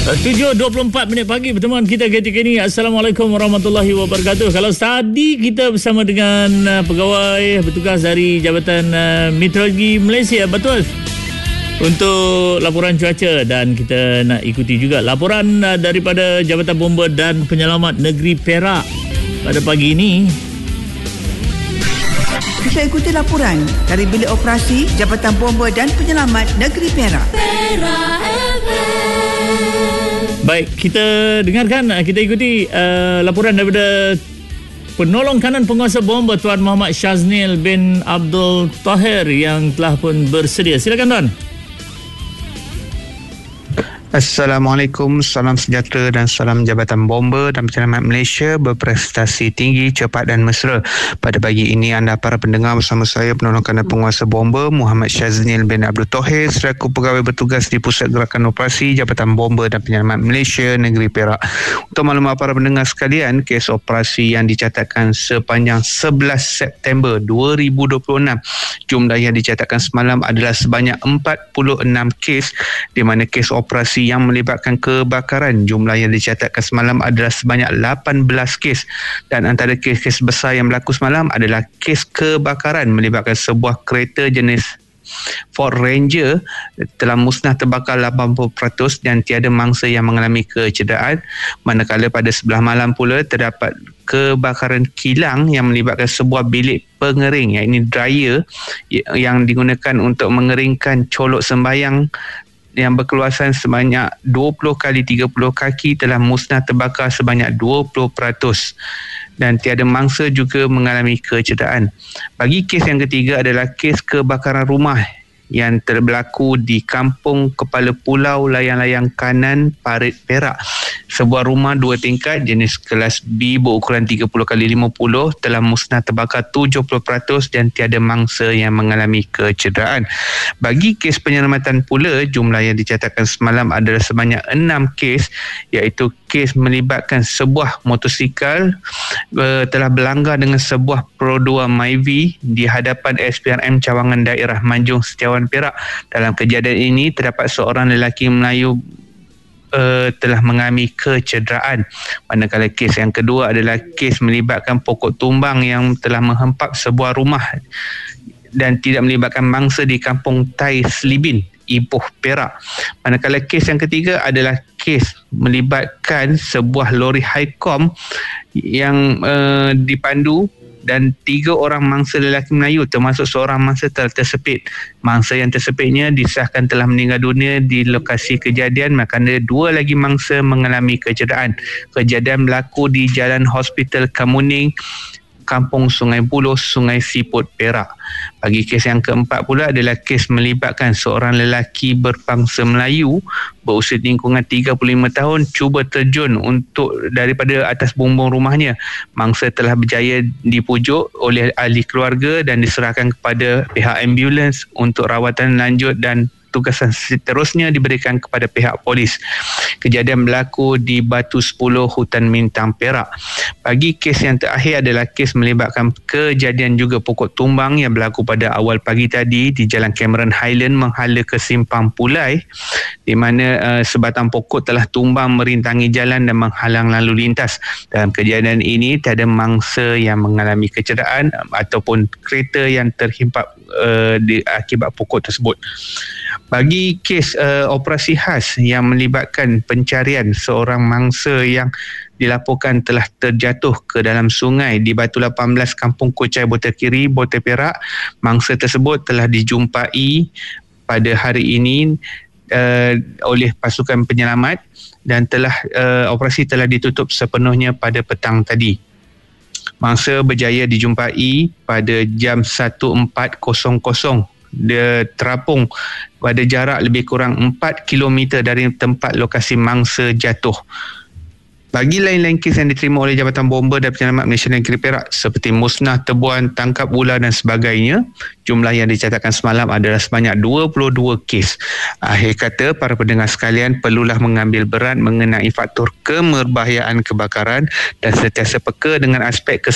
7.24 pagi pertemuan kita ketika ini. Assalamualaikum warahmatullahi wabarakatuh. Kalau tadi kita bersama dengan pegawai bertugas dari Jabatan Meteorologi Malaysia, betul, untuk laporan cuaca, dan kita nak ikuti juga laporan daripada Jabatan Bomba dan Penyelamat Negeri Perak pada pagi ini. Kita ikuti laporan dari Bilik Operasi Jabatan Bomba dan Penyelamat Negeri Perak. Baik, kita dengarkan, kita ikuti laporan daripada penolong kanan penguasa bomba Tuan Muhammad Shaznil bin Abdul Tahir yang telah pun bersedia. Silakan Tuan. Assalamualaikum, salam sejahtera dan salam Jabatan Bomba dan Penyelamat Malaysia berprestasi tinggi, cepat dan mesra. Pada pagi ini anda para pendengar bersama saya penolong kanan penguasa bomba Muhammad Shaznil bin Abdul Tahir selaku pegawai bertugas di Pusat Gerakan Operasi Jabatan Bomba dan Penyelamat Malaysia Negeri Perak. Untuk maklumat para pendengar sekalian, kes operasi yang dicatatkan sepanjang 11 September 2026, jumlah yang dicatatkan semalam adalah sebanyak 46 kes, di mana kes operasi yang melibatkan kebakaran jumlah yang dicatatkan semalam adalah sebanyak 18 kes, dan antara kes-kes besar yang berlaku semalam adalah kes kebakaran melibatkan sebuah kereta jenis Ford Ranger telah musnah terbakar 80% dan tiada mangsa yang mengalami kecederaan, manakala pada sebelah malam pula terdapat kebakaran kilang yang melibatkan sebuah bilik pengering, iaitu dryer yang digunakan untuk mengeringkan colok sembahyang yang berkeluasan sebanyak 20 kali 30 kaki telah musnah terbakar sebanyak 20%, dan tiada mangsa juga mengalami kecederaan. Bagi kes yang ketiga adalah kes kebakaran rumah yang berlaku di Kampung Kepala Pulau Layang-Layang Kanan, Parit, Perak. Sebuah rumah 2 tingkat jenis kelas B berukuran 30 kali 50 telah musnah terbakar 70% dan tiada mangsa yang mengalami kecederaan. Bagi kes penyelamatan pula, jumlah yang dicatatkan semalam adalah sebanyak 6 kes, iaitu kes melibatkan sebuah motosikal telah berlanggar dengan sebuah Pro 2 Myvi di hadapan SPRM Cawangan Daerah Manjung Setiawan Perak. Dalam kejadian ini terdapat seorang lelaki Melayu telah mengalami kecederaan. Manakala kes yang kedua adalah kes melibatkan pokok tumbang yang telah menghempap sebuah rumah dan tidak melibatkan mangsa di Kampung Tai Selibin, Ipoh, Perak. Manakala kes yang ketiga adalah kes melibatkan sebuah lori Highcom yang dipandu dan 3 orang mangsa lelaki Melayu termasuk seorang mangsa telah tersepit. Mangsa yang tersepitnya disahkan telah meninggal dunia di lokasi kejadian, manakala 2 lagi mangsa mengalami kecederaan. Kejadian berlaku di Jalan Hospital Kamuning, Kampung Sungai Buloh, Sungai Siput, Perak. Bagi kes yang keempat pula adalah kes melibatkan seorang lelaki berbangsa Melayu berusia lingkungan 35 tahun cuba terjun untuk daripada atas bumbung rumahnya. Mangsa telah berjaya dipujuk oleh ahli keluarga dan diserahkan kepada pihak ambulans untuk rawatan lanjut dan tugasan seterusnya diberikan kepada pihak polis. Kejadian berlaku di Batu 10, Hutan Mintang, Perak. Bagi kes yang terakhir adalah kes melibatkan kejadian juga pokok tumbang yang berlaku pada awal pagi tadi di Jalan Cameron Highland menghala ke Simpang Pulai, di mana sebatang pokok telah tumbang merintangi jalan dan menghalang lalu lintas. Dalam kejadian ini tiada mangsa yang mengalami kecederaan ataupun kereta yang terhimpap akibat pokok tersebut. Bagi kes operasi khas yang melibatkan pencarian seorang mangsa yang dilaporkan telah terjatuh ke dalam sungai di Batu 18, Kampung Kocai, Botai Kiri, Botai Perak, mangsa tersebut telah dijumpai pada hari ini oleh pasukan penyelamat dan operasi telah ditutup sepenuhnya pada petang tadi. Mangsa berjaya dijumpai pada jam 14.00. Dia terapung pada jarak lebih kurang 4 km dari tempat lokasi mangsa jatuh. Bagi lain-lain kes yang diterima oleh Jabatan Bomba dan Penyelamat Malaysia Negeri Perak seperti musnah tebuan, tangkap ular dan sebagainya, jumlah yang dicatatkan semalam adalah sebanyak 22 kes. Akhir kata, para pendengar sekalian perlulah mengambil berat mengenai faktor kemerbahayaan kebakaran dan sentiasa peka dengan aspek